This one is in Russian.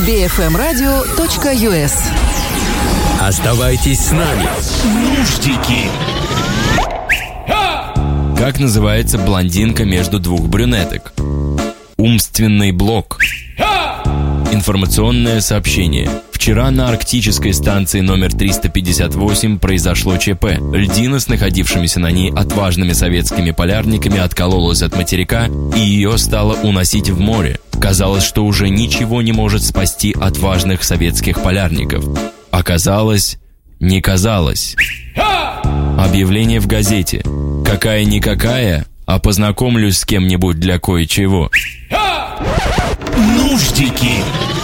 bfmradio.us. Оставайтесь с нами. Нуждики. Как называется блондинка между двух брюнеток? Умственный блок. Информационное сообщение. Вчера на арктической станции номер 358 произошло ЧП. Льдина с находившимися на ней отважными советскими полярниками откололась от материка, и ее стало уносить в море. Казалось, что уже ничего не может спасти отважных советских полярников. Оказалось, не казалось. Объявление в газете. Какая-никакая, а познакомлюсь с кем-нибудь для кое-чего. Нуждики.